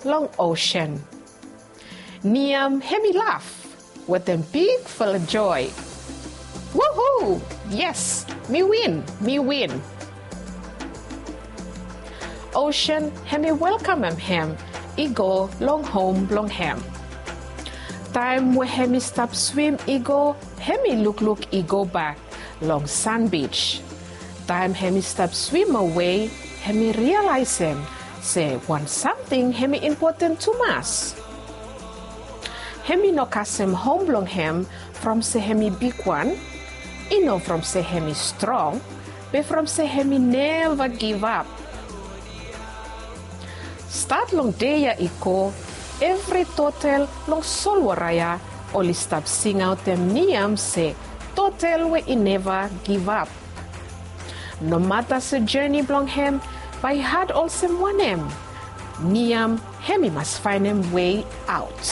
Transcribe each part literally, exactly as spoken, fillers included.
long ocean. Niam hemi laugh with a big full of joy. Woohoo! Yes, me win, me win. Ocean hemi welcome him him. He go long home long hem. Time where hemi stop swim, he go, hemi look look, he go back long sand beach. Time hemi stop swim away, hemi realize him, say want something hemi important to mass. Hemi no cast him home long him from say hemi big one, he know from say hemi strong, but from say hemi never give up. Start long day ya iko, every total long sol waraya, only stop sing out them niam say, total we he never give up. No matter the journey belong him, by had also one him. Niam, hemi must find him way out.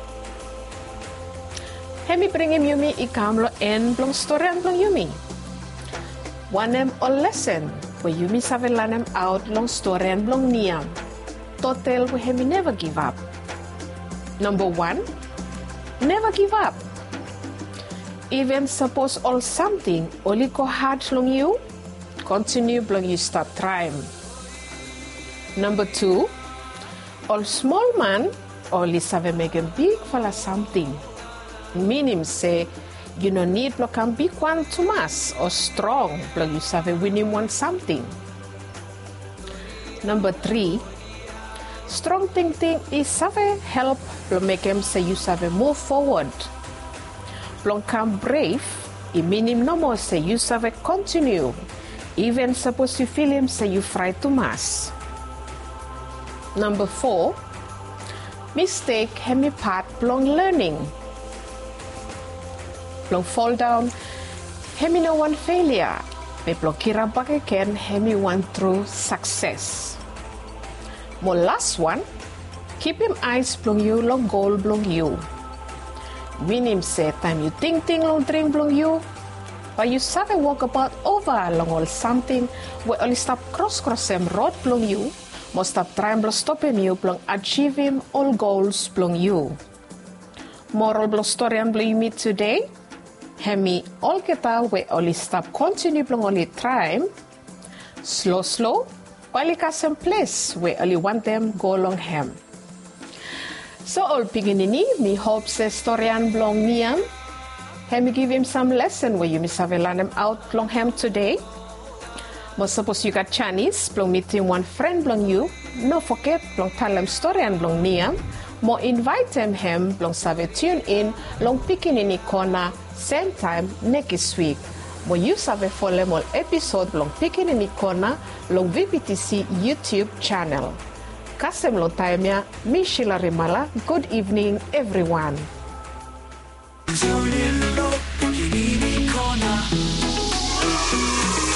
Hemi bring him yumi ikamlo en belong story and belong yumi. One him or lesson, where yumi save learn him out long story and belong niam. Total we hemi never give up. Number one, never give up. Even suppose all something only go hard long you, continue long you start trying. Number two, all small man only save make a big fella something. Meaning say you no need no can big one to mass or strong long you save winning one something. Number three, strong thinking is save help long make him say you save move forward. Long come brave, it mean him no more say you save continue. Even suppose you feel him say you fry to mass. Number four, mistake hemi part long learning. Long fall down, hemi no one failure. But long kira back again, hemi one through success. More last one, keep him eyes blong you long goal blong you. Mean him say time you think think long dream blong you. But you save walk about over along all something where only stop cross cross him road blong you. Must stop trying to stop him you blong achieve him all goals blong you. Moral blong story and blong you meet today. Hemi all get out where only stop continue blong only try. Slow slow. Only cast some place where only want them go along him. So all piginini, me hope say story and blong niam. Hemi give him some lesson where you miss have learn him out blong him today. But suppose you got Chinese, blong meeting one friend blong you, no forget blong tell them story and blong niam. More invite them him blong save tune in long piginini corner same time next week. Mo you save follow more episode long piginini corner long V P T C YouTube channel. Kasem long time ya, mi Sheila Rimala. Good evening, everyone. Piginini corner.